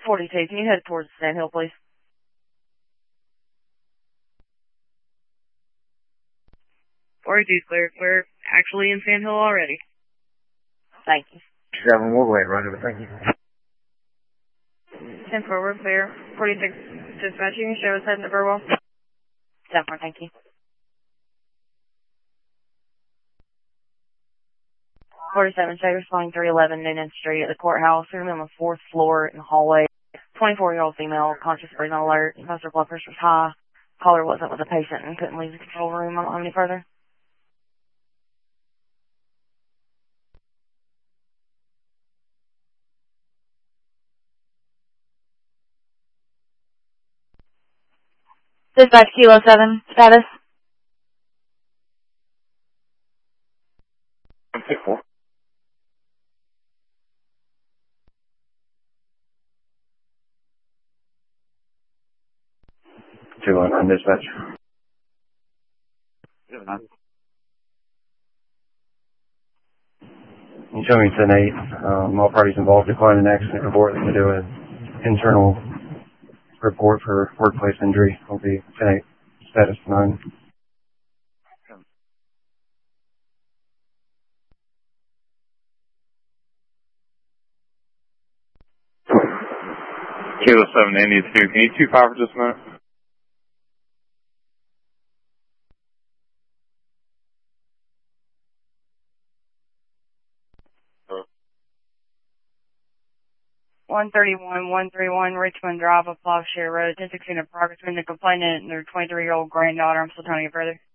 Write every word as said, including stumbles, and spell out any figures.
forty-two, can you head towards Sand Hill, please? forty-two, clear. We're actually in Sand Hill already. Thank you. Seven, we'll wait, right over. Thank you. ten four, we're clear. forty-six, dispatch, you can show us heading to Burwell. ten four, thank you. forty-seven, show responding three eleven Noonan Street at the courthouse. Room on the fourth floor in the hallway. twenty-four-year-old female, conscious breathing alert. Most her blood pressure was high. Caller wasn't with the patient and couldn't leave the control room. I don't have any further. Dispatch Kilo seven, status? six four. two one on dispatch. You show me ten eight. Um, all parties involved decline an accident report. They can do an internal report for workplace injury. Will be ten eight. Status nine. Kilo seven, India two. Can you two five for just a minute? one thirty-one, one thirty-one, Richmond Drive, up Plowshare Road, ten sixteen, a progress between the complainant and their twenty-three-year-old granddaughter. I'm still trying to get further.